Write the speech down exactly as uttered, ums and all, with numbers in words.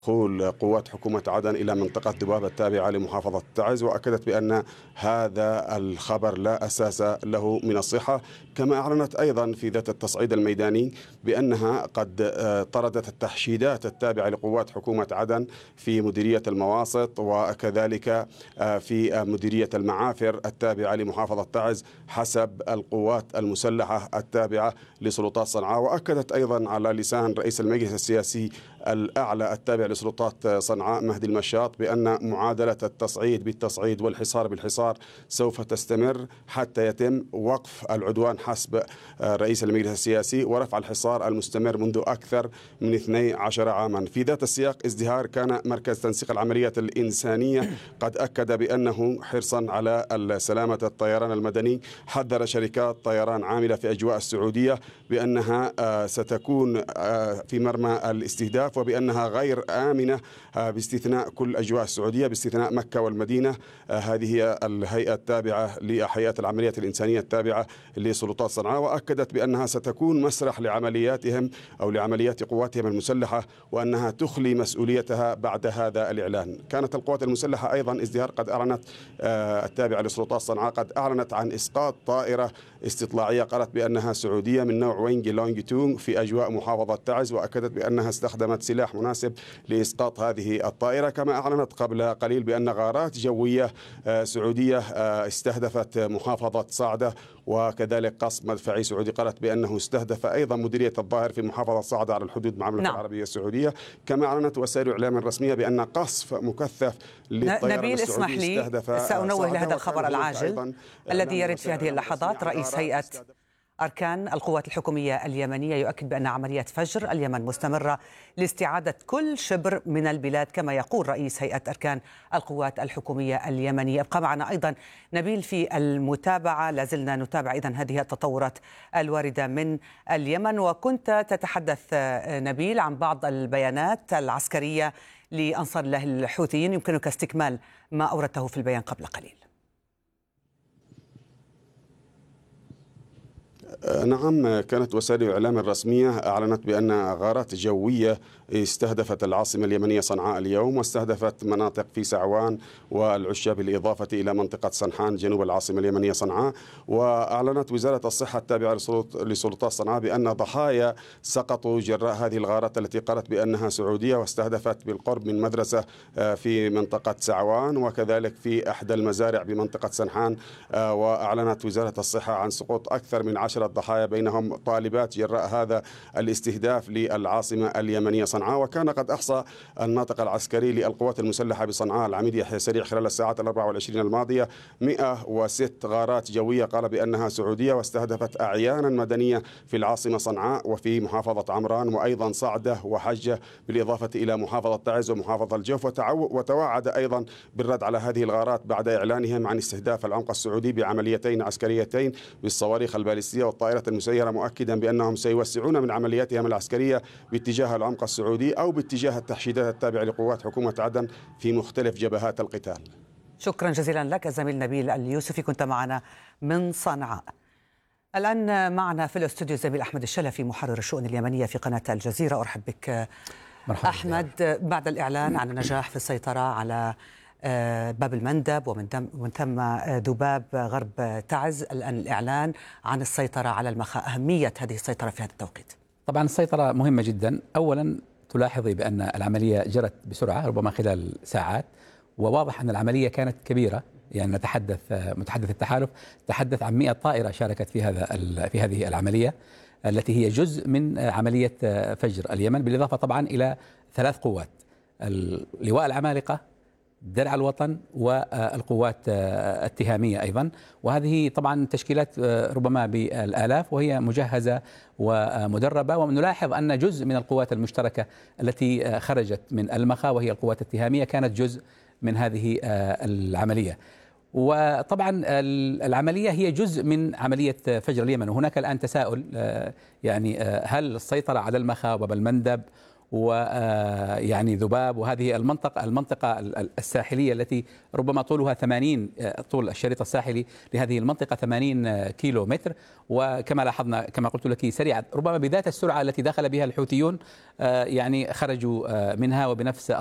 دخول قوات حكومة عدن إلى منطقة ذباب التابعة لمحافظة تعز، وأكدت بأن هذا الخبر لا أساس له من الصحة. كما أعلنت أيضا في ذات التصعيد الميداني بأنها قد طردت التحشيدات التابعة لقوات حكومة عدن في مديرية المواسط وكذلك في مديرية المعافر التابعة لمحافظة تعز حسب القوات المسلحة التابعة لسلطات صنعاء. وأكدت أيضا على لسان رئيس المجلس السياسي الأعلى التابع لسلطات صنعاء مهدي المشاط بأن معادلة التصعيد بالتصعيد والحصار بالحصار سوف تستمر حتى يتم وقف العدوان حسب رئيس المجلس السياسي ورفع الحصار المستمر منذ أكثر من اثني عشر عاما. في ذات السياق ازدهار كان مركز تنسيق العمليات الإنسانية قد أكد بأنه حرصا على سلامة الطيران المدني حذر شركات طيران عاملة في أجواء السعودية بأنها ستكون في مرمى الاستهداف وبأنها غير آمنة باستثناء كل أجواء السعودية باستثناء مكة والمدينة. هذه هي الهيئة التابعة لهيئة العمليات الإنسانية التابعة لسلطات صنعاء، وأكدت بأنها ستكون مسرح لعملياتهم أو لعمليات قواتهم المسلحة وأنها تخلي مسؤوليتها بعد هذا الإعلان. كانت القوات المسلحة أيضا ازدهار قد أعلنت التابعة لسلطات صنعاء قد أعلنت عن إسقاط طائرة استطلاعية قالت بأنها سعودية من نوع وينج لونج تونغ في أجواء محافظة تعز، وأكدت بأنها استخدمت سلاح مناسب لإسقاط هذه الطائرة. كما أعلنت قبل قليل بأن غارات جوية سعودية استهدفت محافظة صعدة وكذلك قصف مدفعي سعودي قالت بأنه استهدف أيضا مديرية الظاهر في محافظة صعدة على الحدود مع المملكة العربية السعودية. كما أعلنت وسائل إعلام رسمية بأن قصف مكثف للطيران نبيل اسمح لي سأنوه لهذا الخبر العاجل الذي يرد في هذه اللحظات. رئيس هيئة أركان القوات الحكومية اليمنية يؤكد بأن عمليات فجر اليمن مستمرة لاستعادة كل شبر من البلاد كما يقول رئيس هيئة أركان القوات الحكومية اليمنية. ابقى معنا أيضا نبيل في المتابعة، لازلنا نتابع إذن هذه التطورات الواردة من اليمن. وكنت تتحدث نبيل عن بعض البيانات العسكرية لأنصار الله الحوثيين، يمكنك استكمال ما أوردته في البيان قبل قليل. نعم، كانت وسائل الإعلام الرسمية أعلنت بأن غارات جوية استهدفت العاصمة اليمنية صنعاء اليوم واستهدفت مناطق في سعوان والعشة بالإضافة إلى منطقة سنحان جنوب العاصمة اليمنية صنعاء. وأعلنت وزارة الصحة التابعة لسلطات صنعاء بأن ضحايا سقطوا جراء هذه الغارات التي قالت بأنها سعودية واستهدفت بالقرب من مدرسة في منطقة سعوان وكذلك في إحدى المزارع بمنطقة سنحان. وأعلنت وزارة الصحة عن سقوط أكثر من عشرة ضحايا بينهم طالبات جراء هذا الاستهداف للعاصمة اليمنية صنعاء. وكان قد أحصى الناطق العسكري للقوات المسلحة بصنعاء العميد يحيى سريع خلال الساعات الأربع والعشرين الماضية مئة وست غارات جوية قال بأنها سعودية واستهدفت أعيانا مدنية في العاصمة صنعاء وفي محافظة عمران وأيضا صعدة وحجة بالإضافة إلى محافظة تعز ومحافظة الجوف. وتوعد أيضا بالرد على هذه الغارات بعد إعلانهم عن استهداف العمق السعودي بعمليتين عسكريتين بالصواريخ البالستية والطائرة المسيرة، مؤكدا بأنهم سيوسعون من عملياتهم العسكرية باتجاه العمق السعودي أو باتجاه التحشيدات التابعة لقوات حكومة عدن في مختلف جبهات القتال. شكرا جزيلا لك الزميل نبيل اليوسفي، كنت معنا من صنعاء. الآن معنا في الاستوديو الزميل أحمد الشلفي محرر الشؤون اليمنية في قناة الجزيرة. أرحب بك مرحبا. أحمد، بعد الإعلان عن النجاح في السيطرة على باب المندب ومن ثم ذباب غرب تعز، الآن الإعلان عن السيطرة على المخا، أهمية هذه السيطرة في هذا التوقيت؟ طبعا السيطرة مهمة جدا. أولا تلاحظي بأن العملية جرت بسرعة ربما خلال ساعات، وواضح أن العملية كانت كبيرة. يعني نتحدث متحدث التحالف تحدث عن مئة طائرة شاركت في هذا في هذه العملية التي هي جزء من عملية فجر اليمن، بالإضافة طبعا إلى ثلاث قوات: اللواء العمالقة، درع الوطن، والقوات التهامية أيضا. وهذه طبعا تشكيلات ربما بالآلاف وهي مجهزة ومدربة. ونلاحظ أن جزء من القوات المشتركة التي خرجت من المخا وهي القوات التهامية كانت جزء من هذه العملية. وطبعا العملية هي جزء من عملية فجر اليمن. وهناك الآن تساؤل، يعني هل السيطرة على المخا وباب المندب ويعني ذباب، وهذه المنطقة المنطقة الساحلية التي ربما طولها ثمانين، طول الشريط الساحلي لهذه المنطقة ثمانين كيلو متر، وكما لاحظنا كما قلت لك سريعة ربما بذات السرعة التي دخل بها الحوثيون، يعني خرجوا منها وبنفس